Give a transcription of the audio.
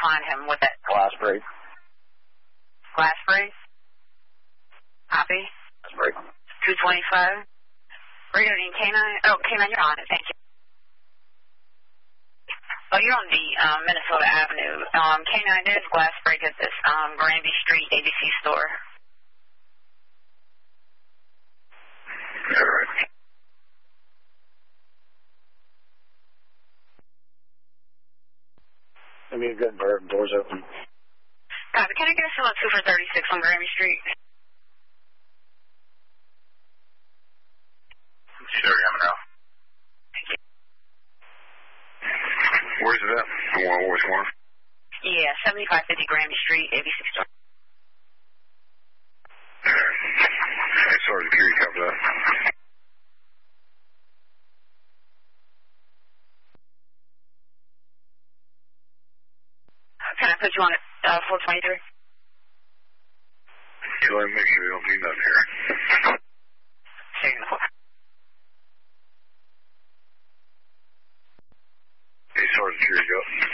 find him with that. Glassbury. Glassbury? Copy. Glassbury. 225. Radio and K9. Oh, K9, you're on it. Thank you. Oh, you're on the Minnesota Avenue. K9, there's glass break at this Granby Street ABC store. All right. Let me get the doors open. Copy. Can I get a fill up 2 for 36 on Granby Street? Sure, I'm now. Where's it at? Which one? Yeah, 7550 Granby Street, ABC store. Hey, sorry, can you cover that? Can I put you on at 423? Can I make sure you don't do nothing here? Signal. Hey, Sergeant, here you go.